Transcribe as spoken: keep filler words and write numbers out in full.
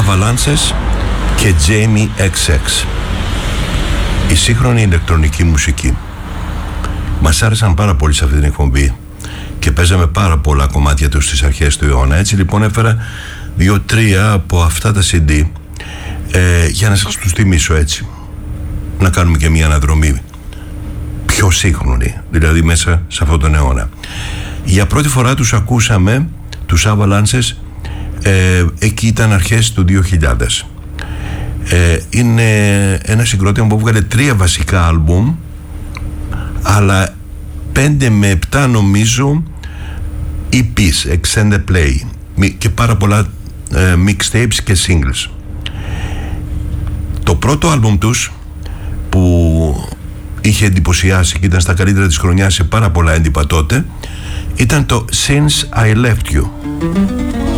Avalanches και Jamie εξ εξ. Η σύγχρονη ηλεκτρονική μουσική. Μας άρεσαν πάρα πολύ σε αυτή την εκπομπή και παίζαμε πάρα πολλά κομμάτια τους στις αρχές του αιώνα. Έτσι λοιπόν έφερα δύο-τρία από αυτά τα σι ντι ε, για να σας τους θυμίσω, έτσι να κάνουμε και μια αναδρομή πιο σύγχρονη, δηλαδή μέσα σε αυτόν τον αιώνα. Για πρώτη φορά τους ακούσαμε τους Avalanches, ε, εκεί ήταν αρχές του δύο χιλιάδες. ε, είναι ένα συγκρότημα που βγάλε τρία βασικά άλμπουμ, αλλά πέντε με επτά νομίζω ι πις, extended play, και πάρα πολλά ε, mixtapes και singles. Το πρώτο άλμπουμ τους που είχε εντυπωσιάσει και ήταν στα καλύτερα της χρονιάς σε πάρα πολλά έντυπα τότε ήταν το Since I Left You.